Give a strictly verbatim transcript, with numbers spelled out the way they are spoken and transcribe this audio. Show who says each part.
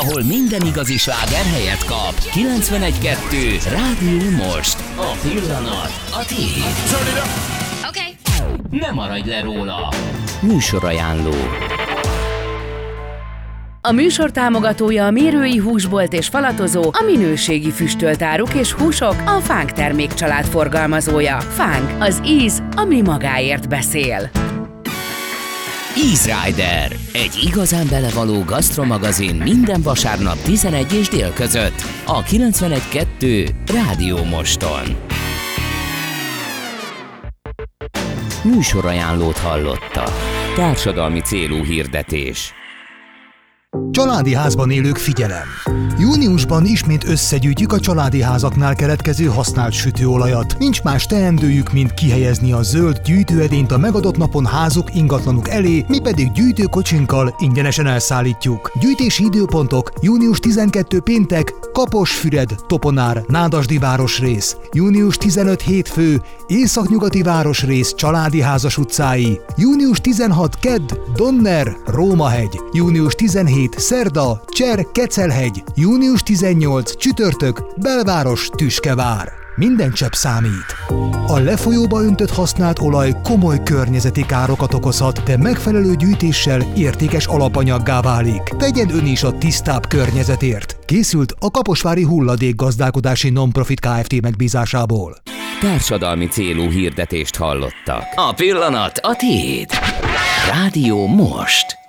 Speaker 1: ahol minden igazi sláger helyet kap. kilencvenegy kettő Rádió Most. A pillanat a tiéd.
Speaker 2: Okay.
Speaker 1: Ne maradj le róla. Műsorajánló.
Speaker 3: A műsor támogatója a Mérői Húsbolt és Falatozó, a minőségi füstölt áruk és húsok, a Fánk termékcsalád forgalmazója. Fánk, az íz, ami magáért beszél.
Speaker 1: Easy Rider, egy igazán belevaló gasztromagazin minden vasárnap tizenegy és dél között a kilencvenegy kettő Rádió Moston. Műsorajánlót hallottak. Társadalmi célú hirdetés.
Speaker 4: Családi házban élők, figyelem! Júniusban ismét összegyűjtjük a családi házaknál keletkező használt sütőolajat. Nincs más teendőjük, mint kihelyezni a zöld gyűjtőedényt a megadott napon házuk ingatlanuk elé, mi pedig gyűjtőkocsinkkal ingyenesen elszállítjuk. Gyűjtési időpontok: június tizenkettő péntek, Kaposfüred, Toponár, Nádasdi városrész. június tizenöt hétfő, Északnyugati városrész családi házas utcái. június tizenhat kedd, Donner, Rómahegy. június tizenhét szerda, Cser, Kecelhegy. június tizennyolc csütörtök, Belváros, Tüskevár. Minden csepp számít. A lefolyóba öntött használt olaj komoly környezeti károkat okozhat, de megfelelő gyűjtéssel értékes alapanyaggá válik. Tegyen ön is a tisztább környezetért. Készült a Kaposvári Hulladékgazdálkodási Non-Profit Kft. Megbízásából.
Speaker 1: Társadalmi célú hirdetést hallottak. A pillanat a tiéd. Rádió Most.